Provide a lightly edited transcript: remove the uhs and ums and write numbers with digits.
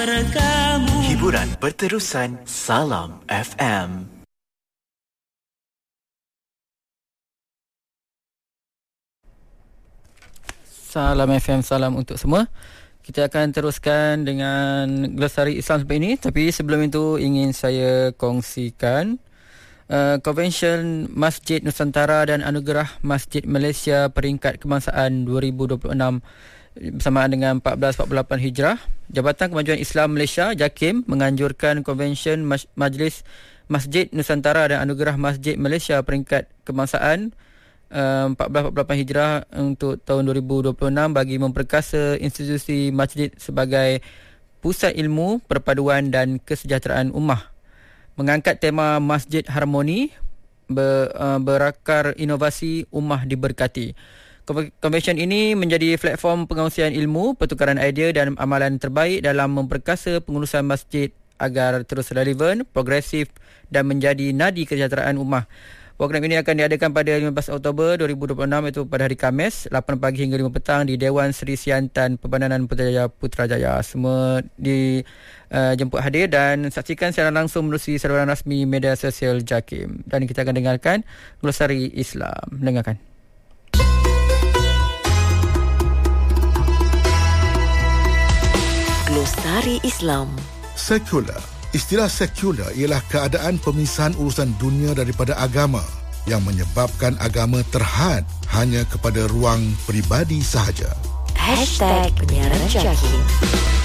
Hiburan berterusan Salam FM. Salam FM, salam untuk semua. Kita akan teruskan dengan glosari Islam seperti ini. Tapi sebelum itu ingin saya kongsikan Konvensyen Masjid Nusantara dan Anugerah Masjid Malaysia Peringkat Kebangsaan 2026 bersamaan dengan 1448 Hijrah. Jabatan Kemajuan Islam Malaysia JAKIM menganjurkan Konvensyen Majlis Masjid Nusantara dan Anugerah Masjid Malaysia Peringkat Kebangsaan 1448 Hijrah untuk tahun 2026 bagi memperkasa institusi masjid sebagai pusat ilmu, perpaduan dan kesejahteraan ummah. Mengangkat tema Masjid Harmoni, berakar inovasi, ummah diberkati. Konvensyen ini menjadi platform pengongsian ilmu, pertukaran idea dan amalan terbaik dalam memperkasa pengurusan masjid agar terus relevan, progresif dan menjadi nadi kesejahteraan ummah. Program ini akan diadakan pada 15 Oktober 2026 iaitu pada hari Khamis 8 pagi hingga 5 petang di Dewan Seri Siantan Pembananan Putrajaya. Semua dijemput hadir dan saksikan secara langsung melalui saluran rasmi media sosial JAKIM. Dan kita akan dengarkan glosari Islam. Dengarkan. Glosari Islam. Sekular. Istilah sekular ialah keadaan pemisahan urusan dunia daripada agama yang menyebabkan agama terhad hanya kepada ruang peribadi sahaja. #penyiaran JAKIM.